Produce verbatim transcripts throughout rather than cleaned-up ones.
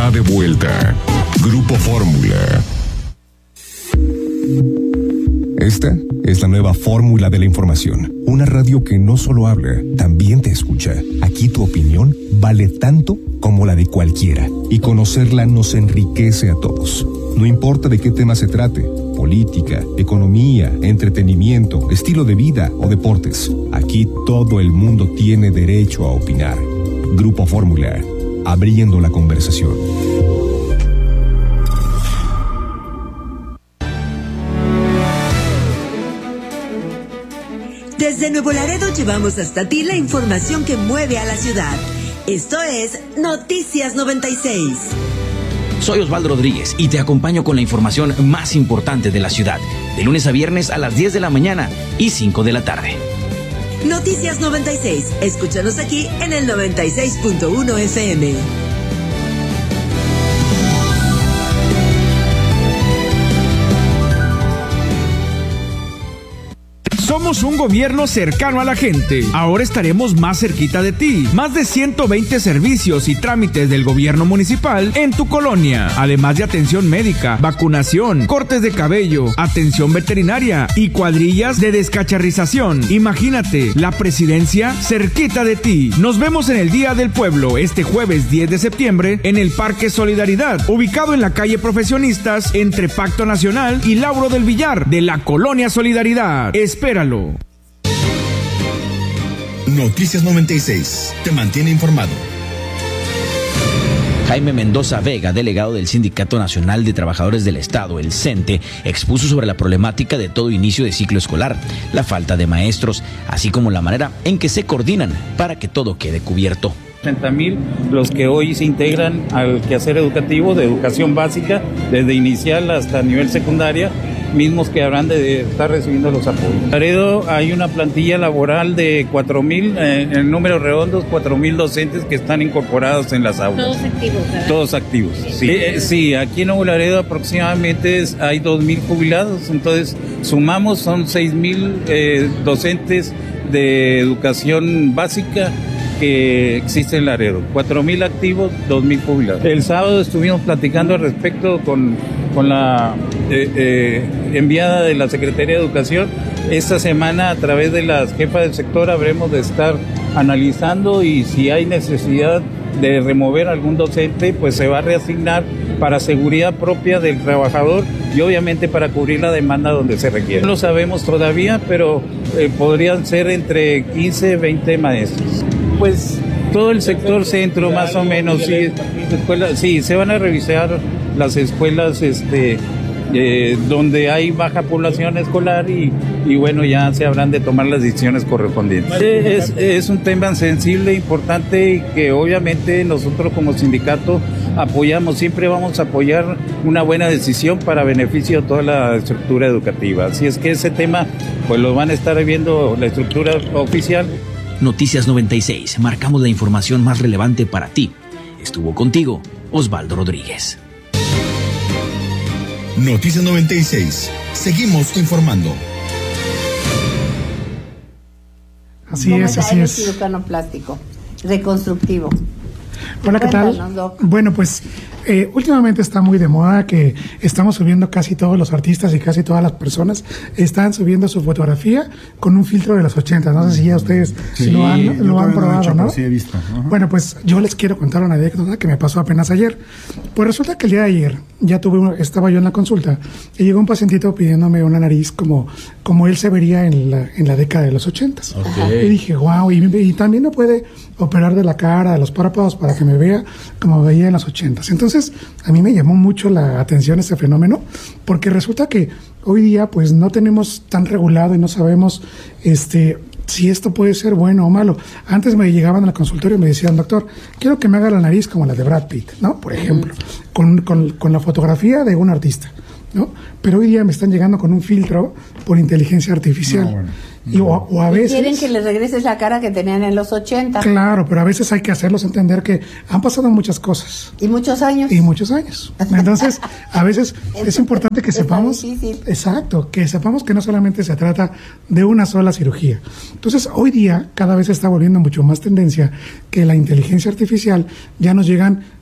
está de vuelta. Grupo Fórmula. Esta es la nueva fórmula de la información. Una radio que no solo habla, también te escucha. Aquí tu opinión vale tanto como la de cualquiera. Y conocerla nos enriquece a todos. No importa de qué tema se trate. Política, economía, entretenimiento, estilo de vida o deportes. Aquí todo el mundo tiene derecho a opinar. Grupo Fórmula. Abriendo la conversación. Desde Nuevo Laredo llevamos hasta ti la información que mueve a la ciudad. Esto es Noticias noventa y seis. Soy Osvaldo Rodríguez y te acompaño con la información más importante de la ciudad, de lunes a viernes a las diez de la mañana y cinco de la tarde. Noticias noventa y seis. Escúchanos aquí en el noventa y seis punto uno F M. Somos un gobierno cercano a la gente. Ahora estaremos más cerquita de ti. Más de ciento veinte servicios y trámites del gobierno municipal en tu colonia. Además de atención médica, vacunación, cortes de cabello, atención veterinaria y cuadrillas de descacharrización. Imagínate, la presidencia cerquita de ti. Nos vemos en el Día del Pueblo este jueves diez de septiembre en el Parque Solidaridad, ubicado en la calle Profesionistas entre Pacto Nacional y Lauro del Villar de la Colonia Solidaridad. Espéralo. Noticias noventa y seis. Te mantiene informado. Jaime Mendoza Vega, delegado del Sindicato Nacional de Trabajadores del Estado, el CENTE, expuso sobre la problemática de todo inicio de ciclo escolar, la falta de maestros, así como la manera en que se coordinan para que todo quede cubierto. treinta mil los que hoy se integran al quehacer educativo de educación básica, desde inicial hasta nivel secundaria, mismos que habrán de estar recibiendo los apoyos. En Laredo hay una plantilla laboral de cuatro mil, eh, en números redondos, cuatro mil docentes que están incorporados en las aulas. Todos activos, ¿verdad? Todos activos, sí. Eh, sí, aquí en Nuevo Laredo aproximadamente es, hay dos mil jubilados, entonces sumamos, son seis mil eh, docentes de educación básica que existe en Laredo, cuatro mil activos, dos mil jubilados. El sábado estuvimos platicando al respecto con, con la eh, eh, enviada de la Secretaría de Educación. Esta semana, a través de las jefas del sector, habremos de estar analizando y si hay necesidad de remover algún docente, pues se va a reasignar para seguridad propia del trabajador y obviamente para cubrir la demanda donde se requiere. No lo sabemos todavía, pero eh, podrían ser entre quince, veinte maestros. Pues todo el sector centro más o menos, sí, escuelas, sí, se van a revisar las escuelas este, eh, donde hay baja población escolar y, y bueno, ya se habrán de tomar las decisiones correspondientes. Es, es un tema sensible, importante y que obviamente nosotros como sindicato apoyamos, siempre vamos a apoyar una buena decisión para beneficio de toda la estructura educativa. Así es que ese tema pues lo van a estar viendo la estructura oficial. Noticias noventa y seis, marcamos la información más relevante para ti. Estuvo contigo Osvaldo Rodríguez. Noticias noventa y seis, seguimos informando. Así es, así es. Cirujano plástico, reconstructivo. Hola, ¿qué tal? Bueno, pues eh, últimamente está muy de moda que estamos subiendo, casi todos los artistas y casi todas las personas están subiendo su fotografía con un filtro de los ochenta. No sé si ya ustedes sí, lo han, lo han probado, hecho, ¿no? Sí, he visto. Uh-huh. Bueno, pues yo les quiero contar una anécdota que me pasó apenas ayer. Pues resulta que el día de ayer ya tuve una, estaba yo en la consulta y llegó un pacientito pidiéndome una nariz como, como él se vería en la, en la década de los ochentas. Okay. Y dije, wow, y, y también no puede operar de la cara, de los párpados para que me vea como veía en los ochentas. Entonces, a mí me llamó mucho la atención este fenómeno, porque resulta que hoy día pues no tenemos tan regulado y no sabemos este si esto puede ser bueno o malo. Antes me llegaban al consultorio y me decían, doctor, quiero que me haga la nariz como la de Brad Pitt, ¿no? Por ejemplo, uh-huh. con, con, con la fotografía de un artista, ¿no? Pero hoy día me están llegando con un filtro por inteligencia artificial. No, bueno. Y, o, o a veces, quieren que les regreses la cara que tenían en los ochenta. Claro, pero a veces hay que hacerlos entender que han pasado muchas cosas. Y muchos años. Y muchos años. Entonces, a veces es importante que sepamos, exacto, que sepamos que no solamente se trata de una sola cirugía. Entonces, hoy día cada vez se está volviendo mucho más tendencia que la inteligencia artificial ya nos llegan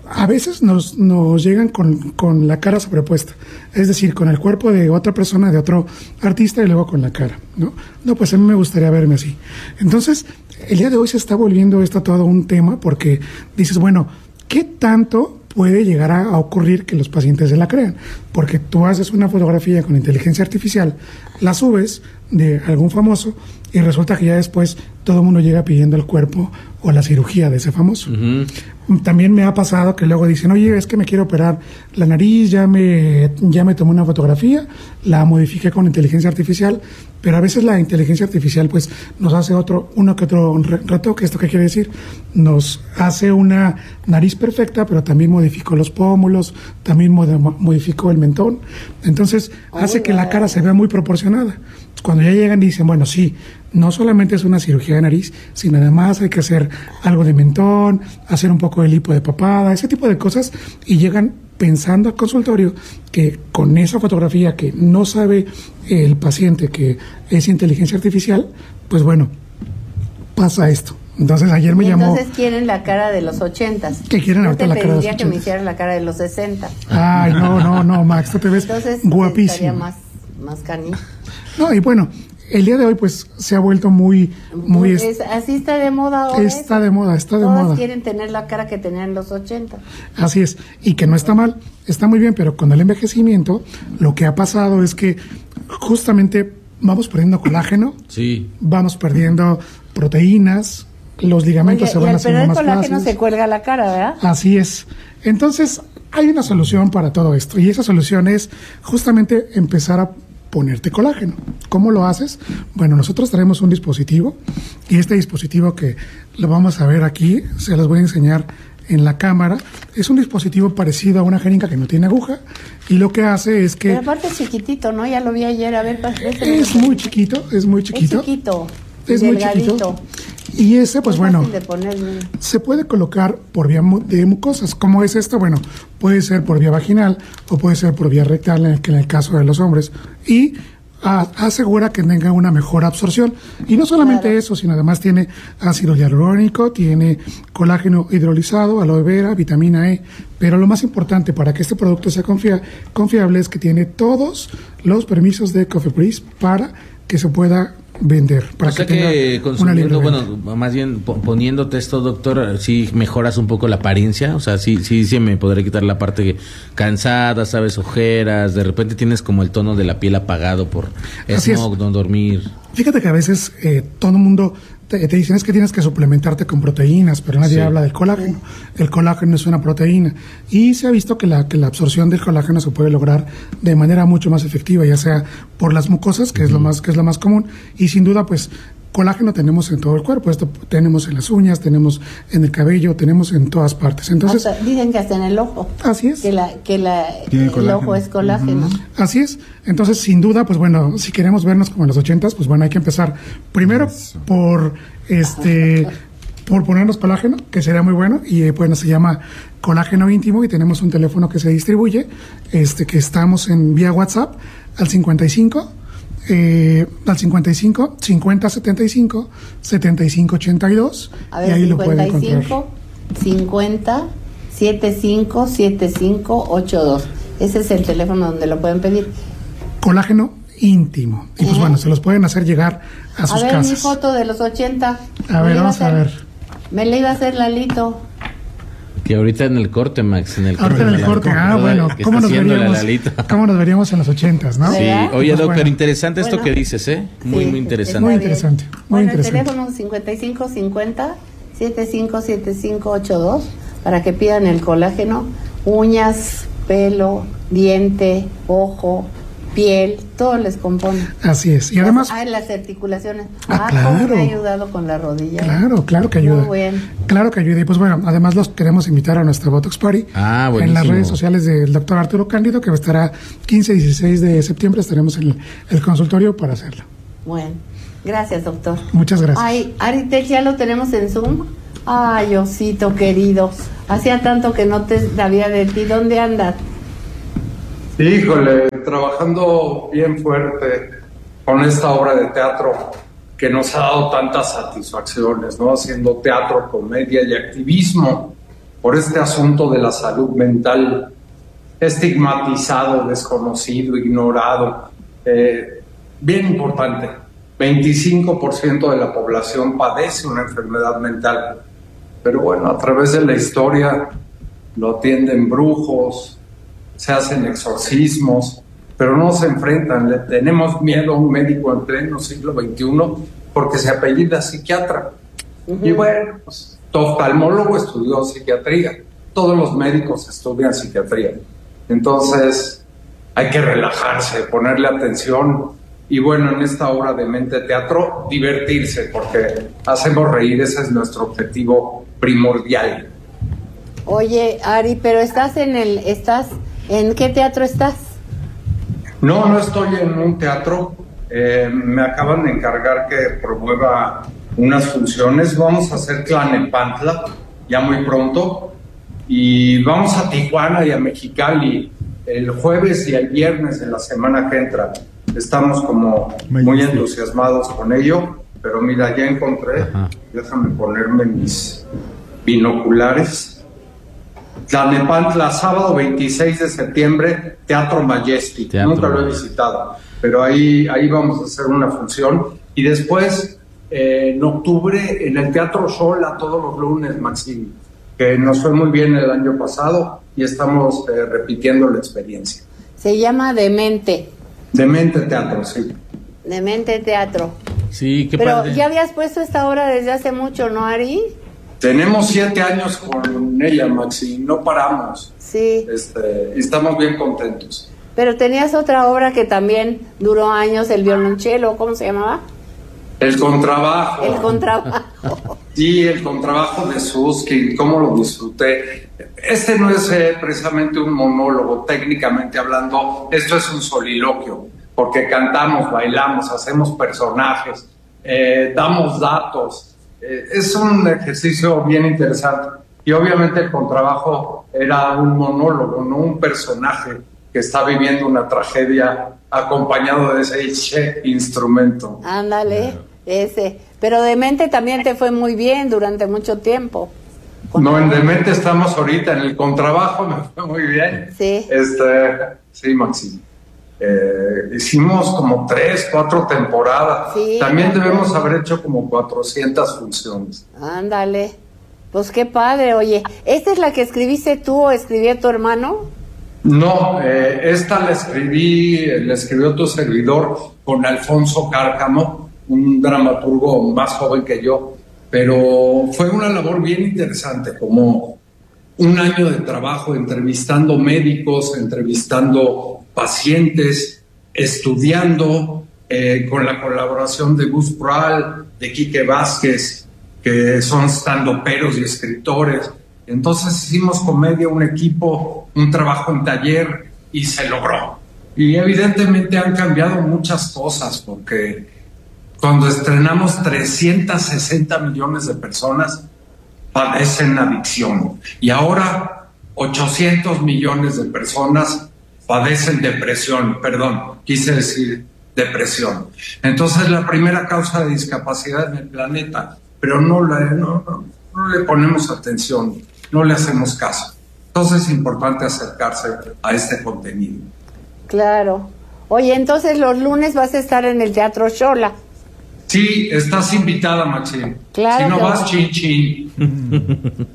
a veces nos, nos llegan con, con la cara sobrepuesta, es decir, con el cuerpo de otra persona, de otro artista y luego con la cara, ¿no? No, pues a mí me gustaría verme así. Entonces, el día de hoy se está volviendo esto todo un tema porque dices, bueno, ¿qué tanto puede llegar a, a ocurrir que los pacientes se la crean? Porque tú haces una fotografía con inteligencia artificial, la subes de algún famoso y resulta que ya después todo el mundo llega pidiendo el cuerpo o la cirugía de ese famoso. Uh-huh. También me ha pasado que luego dicen, oye, es que me quiero operar la nariz, ya me, ya me tomé una fotografía, la modifiqué con inteligencia artificial, pero a veces la inteligencia artificial pues nos hace otro, uno que otro retoque. ¿Esto qué quiere decir? Nos hace una nariz perfecta, pero también modificó los pómulos, también mod- modificó el mentón. Entonces hace que la cara se vea muy proporcionada. Cuando ya llegan y dicen, bueno, sí, no solamente es una cirugía de nariz, sino además hay que hacer algo de mentón, hacer un poco de lipo de papada, ese tipo de cosas, y llegan pensando al consultorio que con esa fotografía que no sabe el paciente que es inteligencia artificial, pues bueno, pasa esto. Entonces ayer me y llamó... Entonces quieren la cara de los ochentas. ¿Qué quieren ahorita la cara de los ochentas? Yo te pediría que me hicieran la cara de los sesenta. Ay, no, no, no, Max, tú te ves Entonces, guapísimo. Estaría más, más canijo. No, y bueno, el día de hoy pues se ha vuelto muy... muy es, es, así está de moda ahora. Está eso. de moda, está de Todos moda. quieren tener la cara que tenían en los ochenta. Así es, y que no está mal, está muy bien, pero con el envejecimiento lo que ha pasado es que justamente vamos perdiendo colágeno, sí. vamos perdiendo proteínas, los ligamentos Oye, se van haciendo más fáciles. Pero el colágeno se cuelga la cara, ¿verdad? Así es. Entonces, hay una solución para todo esto, y esa solución es justamente empezar a ponerte colágeno. ¿Cómo lo haces? Bueno, nosotros traemos un dispositivo, y este dispositivo que lo vamos a ver aquí, se los voy a enseñar en la cámara, es un dispositivo parecido a una jeringa que no tiene aguja, y lo que hace es que... Pero aparte es chiquitito, ¿no? Ya lo vi ayer, a ver... Es muy chiquito, es muy chiquito. Es chiquito. Es muy chiquito. Y ese, pues bueno, se puede colocar por vía de mucosas. ¿Cómo es esto? Bueno, puede ser por vía vaginal o puede ser por vía rectal, en el, en el caso de los hombres. Y a, asegura que tenga una mejor absorción. Y no solamente claro. eso, sino además tiene ácido hialurónico, tiene colágeno hidrolizado, aloe vera, vitamina E. Pero lo más importante para que este producto sea confia- confiable es que tiene todos los permisos de COFEPRIS para que se pueda vender. Para o sea que, que consumiendo, bueno, más bien poniéndote esto, doctor, sí mejoras un poco la apariencia, o sea, sí, sí, sí me podré quitar la parte cansada, sabes, ojeras, de repente tienes como el tono de la piel apagado por smog, no dormir. Fíjate que a veces eh, todo el mundo te, te dicen es que tienes que suplementarte con proteínas, pero nadie sí. habla del colágeno. El colágeno es una proteína y se ha visto que la, que la absorción del colágeno se puede lograr de manera mucho más efectiva, ya sea por las mucosas, que uh-huh. es lo más que es lo más común, y sin duda pues colágeno tenemos en todo el cuerpo. Esto tenemos en las uñas, tenemos en el cabello, tenemos en todas partes. Entonces hasta, dicen que hasta en el ojo. Así es. Que la que la el ojo es colágeno. Uh-huh. Así es. Entonces, sin duda, pues bueno, si queremos vernos como en los ochentas, pues bueno, hay que empezar primero Eso. por este por ponernos colágeno, que sería muy bueno, y bueno, se llama Colágeno Íntimo y tenemos un teléfono que se distribuye, este que estamos en vía WhatsApp al cincuenta y cinco Eh, al cincuenta y cinco, cincuenta setenta y cinco, setenta y cinco ochenta y dos A ver, y ahí cincuenta y cinco, lo pueden encontrar. cincuenta setenta y cinco setenta y cinco ochenta y dos Ese es el teléfono donde lo pueden pedir. Colágeno Íntimo. Y pues uh-huh. bueno, se los pueden hacer llegar a sus casas. A ver, casas. mi foto de los ochenta. A ver, vamos a, hacer, a ver. Me la iba a hacer Lalito. Que ahorita en el corte, Max, en el corte. Ahorita en el corte, ah, bueno, ¿cómo nos, veríamos, ¿cómo nos veríamos en los ochentas, no? Sí, oye, pues doctor, bueno. interesante esto bueno, que dices, ¿eh? Muy, sí, muy interesante. Muy interesante, muy bueno, interesante. El teléfono cincuenta y cinco cincuenta setenta y cinco setenta y cinco ochenta y dos para que pidan el colágeno, uñas, pelo, diente, ojo, piel, todo les compone. Así es. Y además... Ah, las articulaciones. Ah, ah claro. ¿Cómo me ha ayudado con la rodilla? Claro, claro que ayuda. Muy bien. Claro que ayuda. Y pues bueno, además los queremos invitar a nuestra Botox Party. Ah, buenísimo. En las redes sociales del doctor Arturo Cándido, que estará quince y dieciséis de septiembre, estaremos en el, el consultorio para hacerlo. Bueno, gracias, doctor. Muchas gracias. Ay, Aritel, ya lo tenemos en Zoom. Ay, osito querido. Hacía tanto que no te sabía de ti. ¿Dónde andas? Híjole, trabajando bien fuerte con esta obra de teatro que nos ha dado tantas satisfacciones, ¿no? Haciendo teatro, comedia y activismo. por este asunto de la salud mental estigmatizado, desconocido, ignorado. Eh, bien importante, veinticinco por ciento de la población padece una enfermedad mental, pero bueno, a través de la historia lo atienden brujos, se hacen exorcismos, pero no se enfrentan. Le tenemos miedo a un médico en pleno siglo veintiuno porque se apellida psiquiatra. Uh-huh. Y bueno, pues, tu oftalmólogo estudió psiquiatría, todos los médicos estudian psiquiatría. Entonces hay que relajarse, ponerle atención y bueno, en esta obra de Mente Teatro, divertirse, porque hacemos reír, ese es nuestro objetivo primordial. Oye, Ari, pero estás en el, estás, ¿en qué teatro estás? No, no estoy en un teatro, eh, me acaban de encargar que promueva unas funciones, vamos a hacer Tlalnepantla ya muy pronto, y vamos a Tijuana y a Mexicali el jueves y el viernes de la semana que entra. Estamos como muy entusiasmados con ello, pero mira, ya encontré, Ajá. déjame ponerme mis binoculares. Tlalnepantla, sábado veintiséis de septiembre, Teatro Majestic. Teatro. Nunca lo he visitado, pero ahí, ahí vamos a hacer una función. Y después, eh, en octubre, en el Teatro Xola, todos los lunes, Maxim, que nos fue muy bien el año pasado y estamos eh, repitiendo la experiencia. Se llama Demente. Demente Teatro, sí. Demente Teatro. Sí, qué Pero padre. ya habías puesto esta obra desde hace mucho, ¿no, Ari? Tenemos siete años con ella, Maxi, no paramos. Sí. Este, estamos bien contentos. Pero tenías otra obra que también duró años, el violonchelo, ¿cómo se llamaba? El contrabajo. El contrabajo. Sí, el contrabajo de Susskind, cómo lo disfruté. Este no es eh, precisamente un monólogo, técnicamente hablando, esto es un soliloquio, porque cantamos, bailamos, hacemos personajes, eh, damos datos. Eh, es un ejercicio bien interesante. Y obviamente el contrabajo era un monólogo, no un personaje que está viviendo una tragedia acompañado de ese instrumento. Ándale, ese. Pero Demente también te fue muy bien durante mucho tiempo. No, en Demente estamos ahorita, en el contrabajo me fue muy bien. Sí. Este, sí, Maxi. Eh, hicimos como tres, cuatro temporadas. Sí, también ándale. debemos haber hecho como cuatrocientas funciones. Ándale. Pues qué padre, oye. ¿Esta es la que escribiste tú o escribió tu hermano? No, eh, esta la escribí, la escribió tu servidor con Alfonso Cárcamo, un dramaturgo más joven que yo, pero fue una labor bien interesante, como un año de trabajo entrevistando médicos, entrevistando pacientes, estudiando, eh, con la colaboración de Gus Proal, de Quique Vázquez, que son standuperos y escritores. Entonces hicimos comedia, un equipo, un trabajo en taller y se logró. Y evidentemente han cambiado muchas cosas, porque cuando estrenamos trescientos sesenta millones de personas padecen adicción y ahora ochocientos millones de personas padecen depresión, perdón, quise decir depresión. Entonces la primera causa de discapacidad en el planeta, pero no, la, no, no, no le ponemos atención, no le hacemos caso. Entonces es importante acercarse a este contenido. Claro. Oye, entonces los lunes vas a estar en el Teatro Xola. Sí, estás invitada, Maxine. Claro. Si no que vas, va. chin, chin.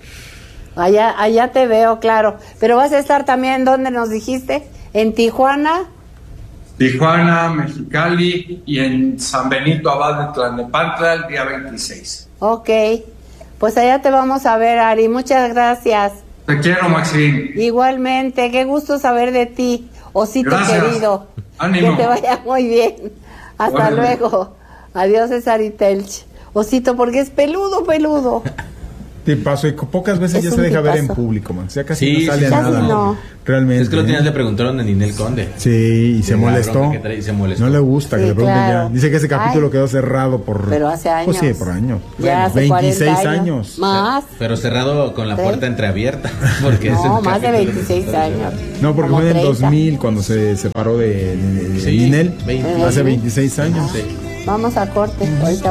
Allá, allá te veo, claro. Pero vas a estar también, ¿dónde nos dijiste? ¿En Tijuana? Tijuana, Mexicali y en San Benito Abad de Tlalnepantla el día veintiséis. Ok. Pues allá te vamos a ver, Ari. Muchas gracias. Te quiero, Maxine. Igualmente, qué gusto saber de ti, osito Gracias. querido. Ánimo. Que te vaya muy bien. Hasta Bueno. luego. Adiós, César y Telch. Osito, porque es peludo, peludo. Tipazo, y pocas veces Es ya un se deja ver en tipazo. público, man. Ya casi Sí, no sale sí, nada. casi no. Realmente. Es que lo ¿eh? le preguntaron a Ninel Conde. Sí, y se La molestó. bronca que trae, y se molestó. No le gusta que Sí, le pregunten claro. ya. Dice que ese capítulo Ay. quedó cerrado por. Pero hace años. Pues sí, por años. Ya hace veintiséis cuarenta años. Más. Pero cerrado con la ¿Sí? puerta entreabierta. Porque es No, el más de capítulo. veintiséis años. No, porque Como fue en el treinta. dos mil cuando se separó de, de, de Sí, Ninel. veinte. Hace veintiséis años. Sí. Vamos a corte. Ahorita